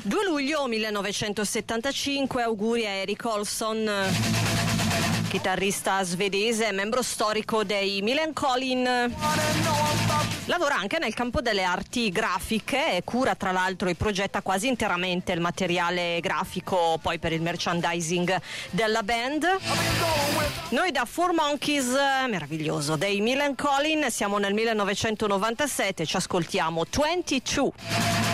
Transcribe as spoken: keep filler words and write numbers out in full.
due luglio millenovecentosettantacinque, auguri a Eric Olsson, chitarrista svedese, membro storico dei Millencolin. Lavora anche nel campo delle arti grafiche e cura tra l'altro e progetta quasi interamente il materiale grafico poi per il merchandising della band. Noi da Four Monkeys, meraviglioso, dei Millencolin, siamo nel millenovecentonovantasette, ci ascoltiamo ventidue.